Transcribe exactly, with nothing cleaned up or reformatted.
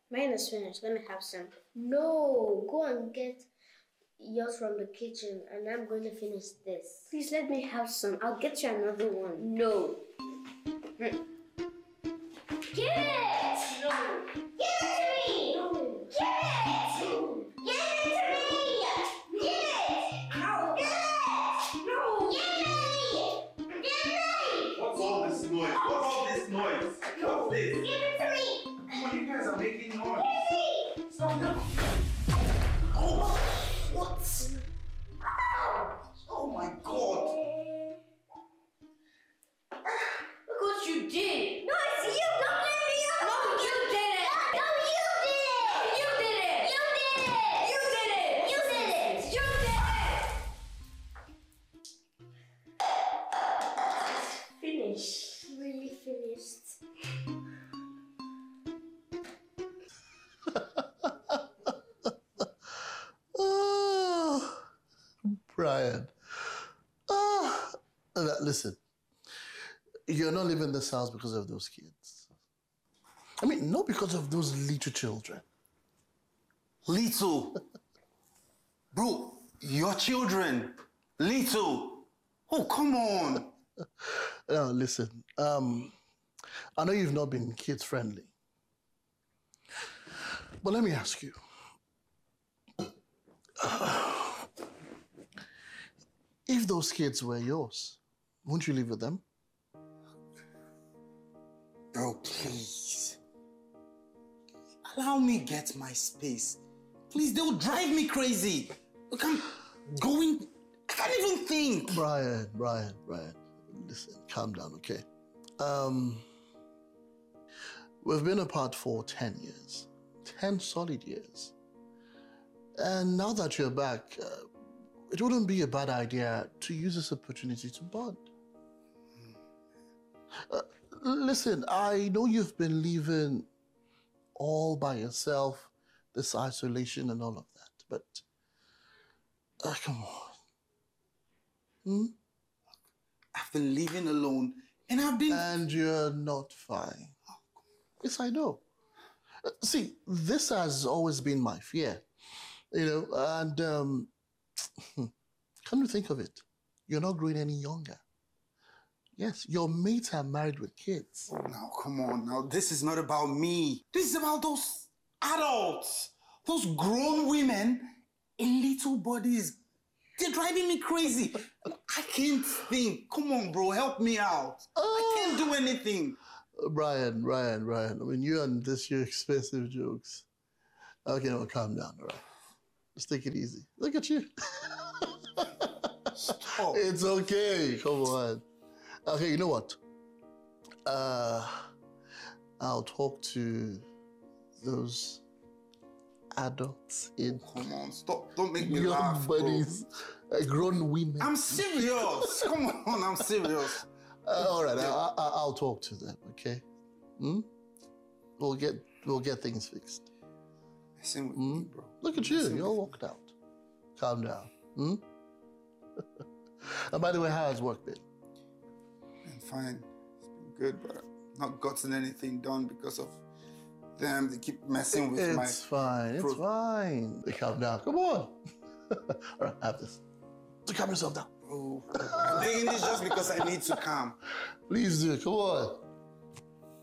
Mine is finished. Let me have some. No, go and get yours from the kitchen, and I'm going to finish this. Please let me have some. I'll get you another one. No. Hmm. Give it! No. Give it to me! No. Give it! No. Give it to me! Give it! No. Give it! No. Give me! Give me! What's all this noise? What's all this noise? What's this? Give it to me! Come on, you guys are making noise. Give me! Stop now. Oh, what? Oh my God! Look what you did. No, it's you! Don't let me up! No, you did it. No, you did it! You did it. You did it! You did it. You did it! You did it. Finish. Really finished. Oh, Brian. Ah, uh, listen, you're not leaving this house because of those kids. I mean, not because of those little children. Little. Bro, your children. Little. Oh, come on. Now, listen, um, I know you've not been kids friendly, but let me ask you. If those kids were yours, wouldn't you live with them? Bro, please. Allow me get my space. Please, they'll drive me crazy. Look, I'm going... I can't even think. Brian, Brian, Brian, listen, calm down, okay? Um, we've been apart for ten years. ten solid years. And now that you're back, uh, it wouldn't be a bad idea to use this opportunity to bond. Uh, listen, I know you've been living all by yourself, this isolation and all of that, but uh, come on. Hmm? I've been living alone and I've been... And you're not fine. Yes, I know. Uh, see, this has always been my fear, you know, and um, come to think of it, you're not growing any younger. Yes, your mates are married with kids. Now, come on. Now, this is not about me. This is about those adults. Those grown women in little bodies. They're driving me crazy. I can't think. Come on, bro. Help me out. Uh, I can't do anything. Uh, Brian, Brian, Brian. I mean, you and this, your expensive jokes. Okay, no, calm down, all right? Just take it easy. Look at you. Stop. It's okay. Come on. Okay, you know what? Uh, I'll talk to those adults in... Come on, stop. Don't make me young laugh, buddies, uh, grown women. I'm serious. Come on, I'm serious. Uh, all right, I, I, I'll talk to them, okay? Hmm? We'll get, we'll get things fixed. Listen with Hmm? me, bro. Look at you, Listen you all walked out. Calm down. Hmm? And by the way, how has work been? Been fine. It's been good, but I've not gotten anything done because of them. They keep messing with it's my... It's fine, it's pro- fine. Calm down, come on. All right, have this. So calm yourself down. Oh, I'm taking this just because I need to calm. Please do, come on.